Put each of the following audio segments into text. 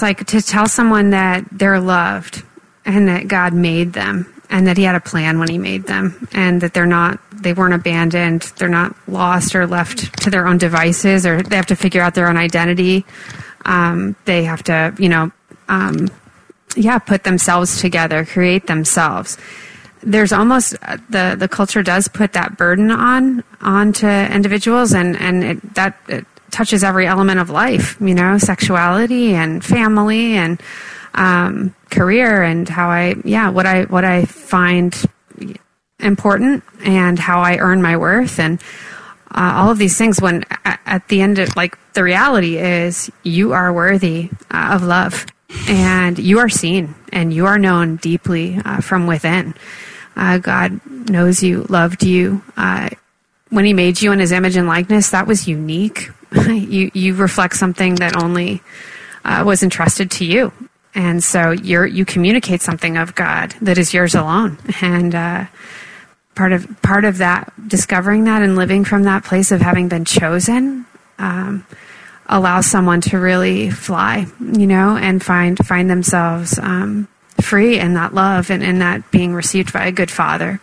like to tell someone that they're loved and that God made them and that he had a plan when he made them and that they weren't abandoned. They're not lost or left to their own devices, or they have to figure out their own identity. They have to, put themselves together, create themselves. There's almost the culture does put that burden onto individuals, and it touches every element of life, sexuality and family and career and what I find important and how I earn my worth and all of these things. When at the end of the reality is you are worthy of love, and you are seen and you are known deeply from within. God knows you, loved you. When he made you in his image and likeness, that was unique. You reflect something that only was entrusted to you. And so you communicate something of God that is yours alone. And part of that, discovering that and living from that place of having been chosen, allows someone to really fly, and find themselves free in that love and in that being received by a good father.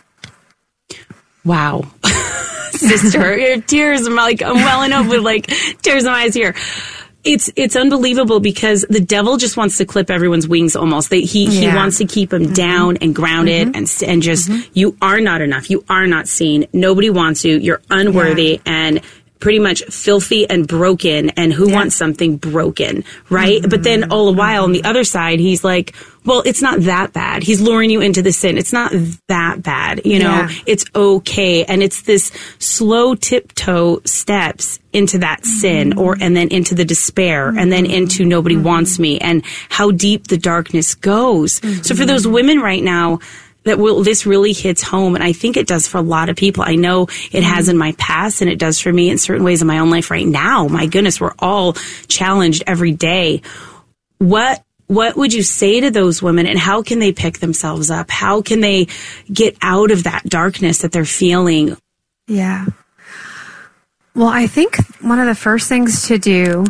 Wow. Sister, your tears, I'm welling up with tears in my eyes here. It's unbelievable because the devil just wants to clip everyone's wings almost. He wants to keep them down and grounded and just, you are not enough. You are not seen. Nobody wants you. You're unworthy and pretty much filthy and broken. And who wants something broken, right? But then all the while on the other side, he's like, well, it's not that bad. He's luring you into the sin. It's not that bad. It's okay. And it's this slow tiptoe steps into that sin and then into the despair and then into nobody wants me and how deep the darkness goes. So for those women right now, this really hits home, and I think it does for a lot of people. I know it has in my past, and it does for me in certain ways in my own life right now. My goodness, we're all challenged every day. What would you say to those women, and how can they pick themselves up? How can they get out of that darkness that they're feeling? Yeah. Well, I think one of the first things to do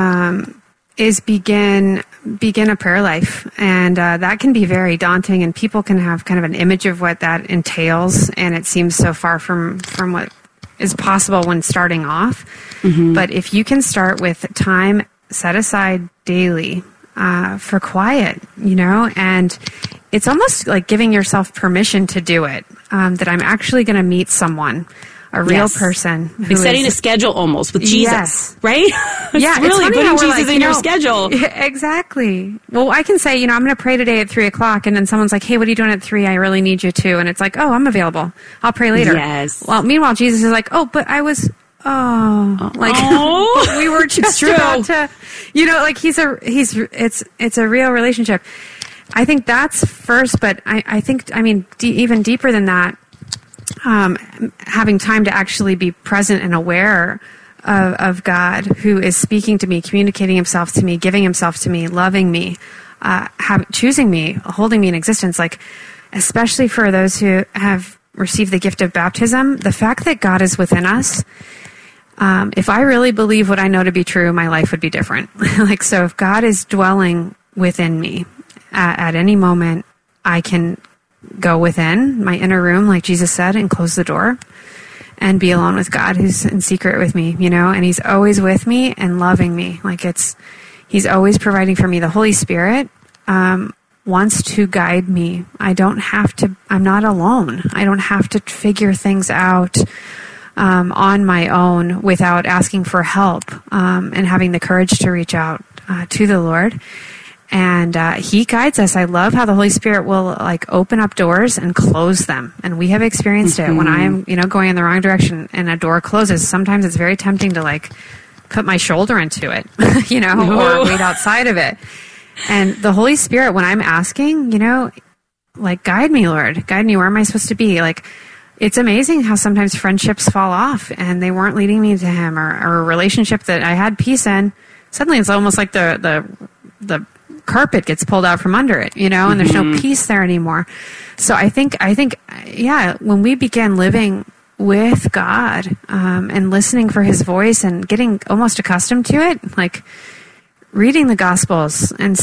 is begin a prayer life. And that can be very daunting, and people can have kind of an image of what that entails, and it seems so far from what is possible when starting off. But if you can start with time set aside daily for quiet, and it's almost like giving yourself permission to do it, that I'm actually going to meet someone, a real person. Like setting a schedule almost with Jesus, right? Yeah, really putting Jesus in your schedule. Exactly. Well, I can say, I'm going to pray today at 3:00, and then someone's like, hey, what are you doing at 3? I really need you to. And it's like, oh, I'm available. I'll pray later. Yes. Well, meanwhile, Jesus is like, oh, but I was... we were just about to, it's a real relationship. I think that's first, but I think, even deeper than that, having time to actually be present and aware of God, who is speaking to me, communicating himself to me, giving himself to me, loving me, choosing me, holding me in existence, especially for those who have received the gift of baptism, the fact that God is within us. If I really believe what I know to be true, my life would be different. So if God is dwelling within me, at any moment, I can go within my inner room, like Jesus said, and close the door and be alone with God, who's in secret with me, and he's always with me and loving me. He's always providing for me. The Holy Spirit, wants to guide me. I'm not alone. I don't have to figure things out on my own without asking for help and having the courage to reach out to the Lord. And he guides us. I love how the Holy Spirit will open up doors and close them. And we have experienced it when I'm going in the wrong direction and a door closes. Sometimes it's very tempting to put my shoulder into it, or wait outside of it. And the Holy Spirit, when I'm asking, guide me, Lord, guide me. Where am I supposed to be? It's amazing how sometimes friendships fall off and they weren't leading me to him, or a relationship that I had peace in. Suddenly it's almost like the carpet gets pulled out from under it, and there's no peace there anymore. So I think, when we begin living with God, and listening for his voice and getting almost accustomed to it, reading the Gospels and